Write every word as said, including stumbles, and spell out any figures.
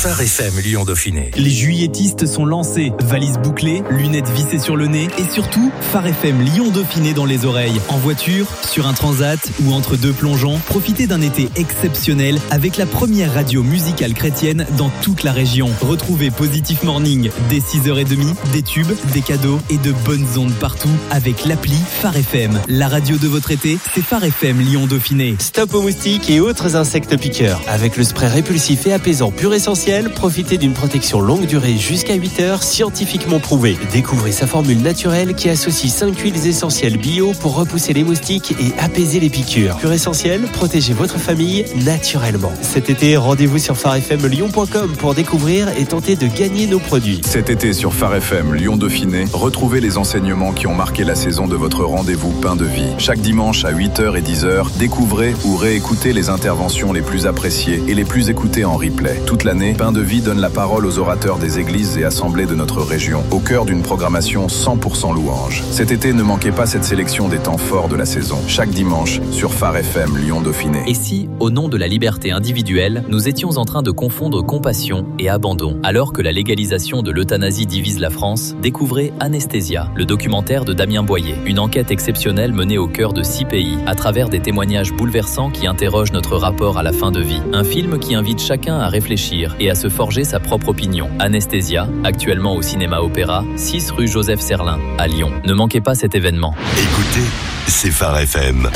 Phare F M Lyon Dauphiné. Les juilletistes sont lancés, valises bouclées, lunettes vissées sur le nez et surtout Phare F M Lyon Dauphiné dans les oreilles. En voiture, sur un transat ou entre deux plongeons, profitez d'un été exceptionnel avec la première radio musicale chrétienne dans toute la région. Retrouvez Positive Morning dès six heures trente, des tubes, des cadeaux et de bonnes ondes partout avec l'appli Phare F M. La radio de votre été, c'est Phare F M Lyon Dauphiné. Stop aux moustiques et autres insectes piqueurs. Avec le spray répulsif et apaisant Pur Essentiel, profitez d'une protection longue durée jusqu'à huit heures scientifiquement prouvée. Découvrez sa formule naturelle qui associe cinq huiles essentielles bio pour repousser les moustiques et apaiser les piqûres. Pur Essentiel, protégez votre famille naturellement. Cet été, rendez-vous sur phare f m lyon point com pour découvrir et tenter de gagner nos produits. Cet été sur Phare F M Lyon Dauphiné, retrouvez les enseignements qui ont marqué la saison de votre rendez-vous Pain de Vie. Chaque dimanche à huit heures et dix heures, découvrez ou réécoutez les interventions les plus appréciées et les plus écoutées en replay. Toute l'année, Pain de Vie donne la parole aux orateurs des églises et assemblées de notre région, au cœur d'une programmation cent pour cent louange. Cet été, ne manquez pas cette sélection des temps forts de la saison. Chaque dimanche sur Phare F M Lyon Dauphiné. Et si, au nom de la liberté individuelle, nous étions en train de confondre compassion et abandon? Alors que la légalisation de l'euthanasie divise la France, découvrez Anesthésia, le documentaire de Damien Boyer. Une enquête exceptionnelle menée au cœur de six pays, à travers des témoignages bouleversants qui interrogent notre rapport à la fin de vie. Un film qui invite chacun à réfléchir et à se forger sa propre opinion. Anesthésia, actuellement au cinéma Opéra, six rue Joseph Serlin, à Lyon. Ne manquez pas cet événement. Écoutez, c'est Phare F M.